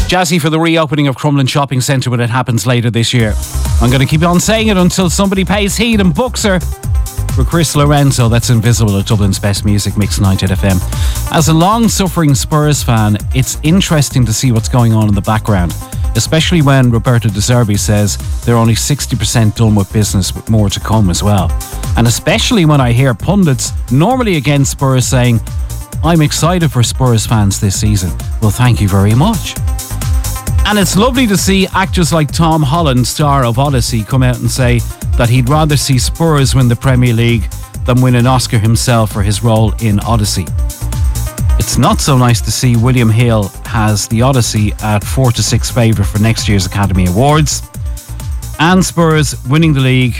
Jazzy for the reopening of Crumlin Shopping Centre when it happens later this year. I'm going to keep on saying it until somebody pays heed and books her. For Chris Lorenzo, that's Invisible at Dublin's Best Music Mix 98 FM. As a long-suffering Spurs fan, it's interesting to see what's going on in the background, especially when Roberto De Zerbi says they're only 60% done with business, with more to come as well. And especially when I hear pundits, normally against Spurs, saying, I'm excited for Spurs fans this season. Well, thank you very much. And it's lovely to see actors like Tom Holland, star of Odyssey, come out and say that he'd rather see Spurs win the Premier League than win an Oscar himself for his role in Odyssey. It's not so nice to see William Hill has the Odyssey at 4-6 favourite for next year's Academy Awards, and Spurs winning the league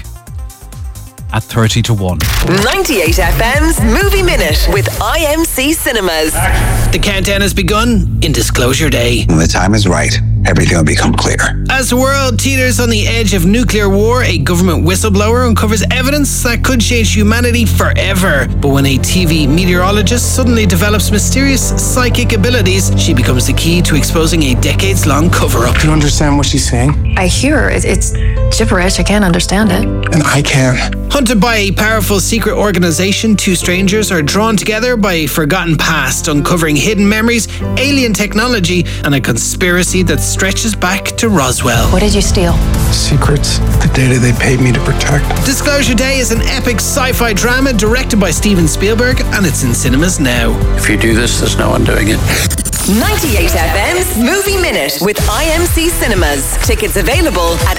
at 30-1. 98 FM's Movie Minute with IMC Cinemas. The countdown has begun in Disclosure Day. When the time is right, everything will become clear. As the world teeters on the edge of nuclear war, a government whistleblower uncovers evidence that could change humanity forever. But when a TV meteorologist suddenly develops mysterious psychic abilities, she becomes the key to exposing a decades-long cover-up. Do you understand what she's saying? I hear it's gibberish. I can't understand it. And I can. Hunted by a powerful secret organization, two strangers are drawn together by a forgotten past, uncovering hidden memories, alien technology, and a conspiracy that stretches back to Roswell. What did you steal? Secrets. The data they paid me to protect. Disclosure Day is an epic sci-fi drama directed by Steven Spielberg, and it's in cinemas now. If you do this, there's no undoing it. 98 FM's Movie Minute with IMC Cinemas. Tickets available at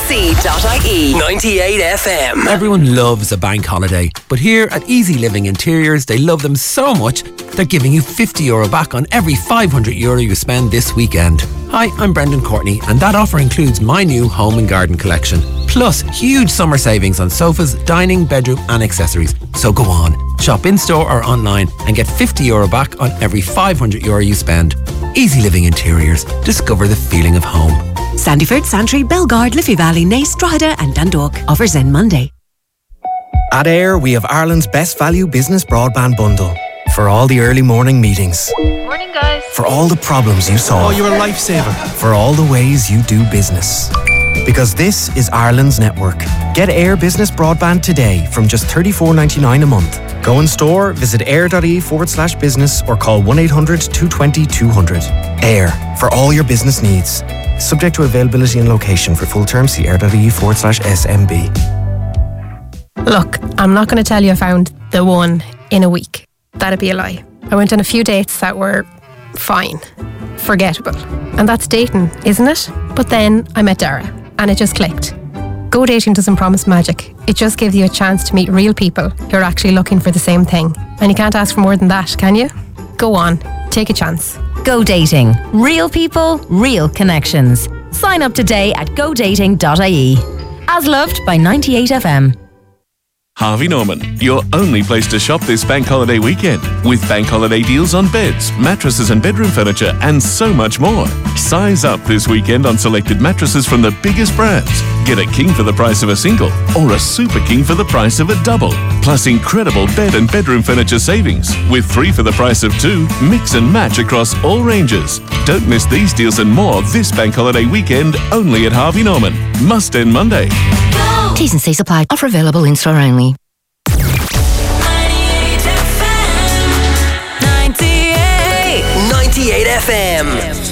imc.ie. 98 FM. Everyone loves a bank holiday, but here at Easy Living Interiors, they love them so much, they're giving you €50 back on every €500 you spend this weekend. Hi, I'm Brendan Courtney, and that offer includes my new home and garden collection. Plus, huge summer savings on sofas, dining, bedroom and accessories. So go on, shop in-store or online and get €50 back on every €500 you spend. Easy Living Interiors. Discover the feeling of home. Sandyford, Santry, Belgard, Liffey Valley, Naas, Drogheda and Dundalk. Offers end Monday. At AIR, we have Ireland's best value business broadband bundle. For all the early morning meetings. Morning, guys. For all the problems you solve. Oh, you're a lifesaver. For all the ways you do business. Because this is Ireland's network. Get AIR Business Broadband today from just $34.99 a month. Go in store, visit air.ie/business or call 1-800-220-200. AIR, for all your business needs. Subject to availability and location. For full terms, see air.ie/SMB. Look, I'm not going to tell you I found the one in a week. That'd be a lie. I went on a few dates that were fine, forgettable. And that's dating, isn't it? But then I met Dara and it just clicked. Go Dating doesn't promise magic. It just gives you a chance to meet real people who are actually looking for the same thing. And you can't ask for more than that, can you? Go on, take a chance. Go Dating. Real people, real connections. Sign up today at godating.ie. As loved by 98 FM. Harvey Norman, your only place to shop this bank holiday weekend, with bank holiday deals on beds, mattresses and bedroom furniture, and so much more. Size up this weekend on selected mattresses from the biggest brands. Get a king for the price of a single, or a super king for the price of a double. Plus incredible bed and bedroom furniture savings, with 3 for the price of 2, mix and match across all ranges. Don't miss these deals and more this bank holiday weekend, only at Harvey Norman. Must end Monday. T's and C's apply. Offer available in store only. 98 FM.